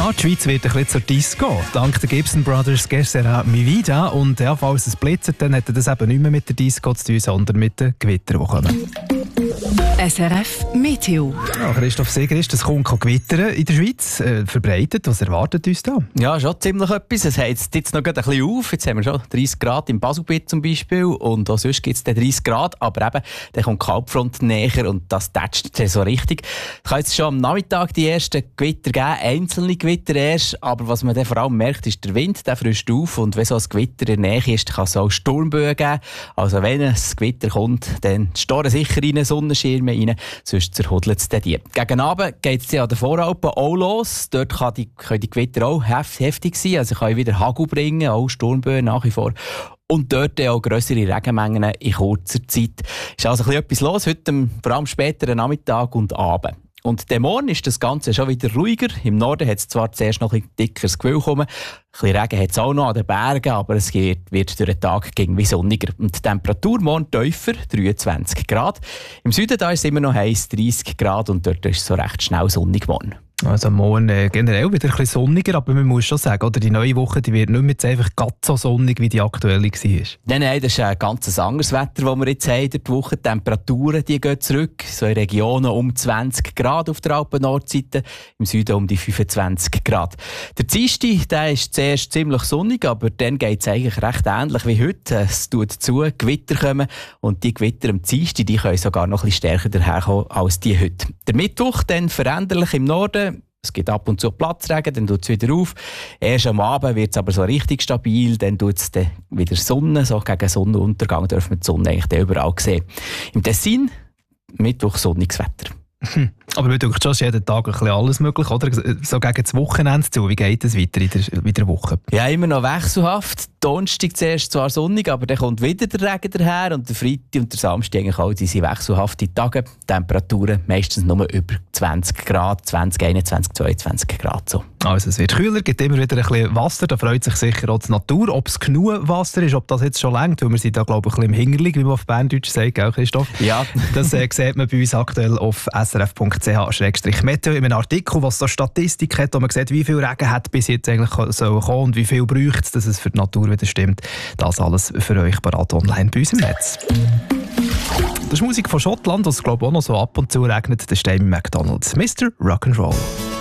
Ja, die Schweiz wird ein bisschen zur Disco. Dank der Gibson Brothers «Que sera mi vida». Und ja, falls es blitzert, dann hat das eben nicht mehr mit der Disco zu tun, sondern mit den Gewittern, die kommen. SRF Meteo. Ja, Christoph Sigrist, es kommt Gewitter in der Schweiz verbreitet. Was erwartet uns da? Ja, schon ziemlich etwas. Es heizt jetzt noch ein bisschen auf. Jetzt haben wir schon 30 Grad im Baselbiet zum Beispiel. Und auch sonst gibt es 30 Grad. Aber eben, dann kommt die Kaltfront näher und das tätscht so richtig. Es kann jetzt schon am Nachmittag die ersten Gewitter geben, einzelne Gewitter erst. Aber was man dann vor allem merkt, ist der Wind, der frischt auf. Und wenn so ein Gewitter in der Nähe ist, kann es auch Sturmböen geben. Also wenn ein Gewitter kommt, dann storen sicher rein, Sonnenschirme rein, sonst zerhudelt es die. Gegen Abend geht es ja an den Voralpen auch los. Dort können die Gewitter auch heftig sein. Also kann wieder Hagel bringen, auch Sturmböen nach wie vor. Und dort auch grössere Regenmengen in kurzer Zeit. Ist also ein bisschen etwas los, heute vor allem späteren Nachmittag und Abend. Und dem Morgen ist das Ganze schon wieder ruhiger. Im Norden hat es zwar zuerst noch ein bisschen dickeres Gewühl gekommen, ein bisschen Regen hat es auch noch an den Bergen, aber es wird durch den Tag irgendwie sonniger. Und die Temperatur morgen tiefer, 23 Grad. Im Süden da ist es immer noch heiß, 30 Grad und dort ist es so recht schnell sonnig morgen. Also morgen generell wieder ein bisschen sonniger, aber man muss schon sagen, oder die neue Woche die wird nicht mehr jetzt einfach ganz so sonnig, wie die aktuelle war. Nein, das ist ein ganz anderes Wetter, das wir jetzt haben in der Woche. Die Temperaturen die gehen zurück, so in Regionen um 20 Grad auf der Alpen-Nordseite, im Süden um die 25 Grad. Der Dienstag, der ist zuerst ziemlich sonnig, aber dann geht es eigentlich recht ähnlich wie heute. Es tut zu, Gewitter kommen und die Gewitter am Dienstag, die können sogar noch ein bisschen stärker daherkommen als die heute. Der Mittwoch dann veränderlich im Norden. Es gibt ab und zu Platzregen, dann tut es wieder auf. Erst am Abend wird es aber so richtig stabil, dann tut es wieder Sonne, so gegen Sonnenuntergang dürfen wir die Sonne eigentlich überall sehen. Im Tessin, Mittwoch sonniges Wetter. Aber man denkt schon, ist jeden Tag ein bisschen alles möglich, oder? So gegen das Wochenende zu, wie geht es weiter in der Woche? Ja, immer noch wechselhaft. Donnerstag zuerst zwar sonnig, aber dann kommt wieder der Regen daher und der Freitag und der Samstag eigentlich auch, die sind wechselhafte Tage. Temperaturen meistens nur über 20 Grad, 20, 21, 22 Grad so. Also es wird kühler, gibt immer wieder ein bisschen Wasser, da freut sich sicher auch die Natur. Ob es genug Wasser ist, ob das jetzt schon reicht, weil wir sind da glaube ich ein bisschen im Hingerlig, wie man auf Berndeutsch sagt, gell Christoph? Ja. Das sieht man bei uns aktuell auf srf.ch/meteo in einem Artikel, was so Statistik hat, wo man sieht, wie viel Regen hat bis jetzt eigentlich kommen und wie viel braucht es, dass es für die Natur wieder stimmt. Das alles für euch parat online bei uns im Netz. Das ist Musik von Schottland, das glaube ich auch noch so ab und zu regnet, der Stein McDonald's. Mr. Rock'n'Roll.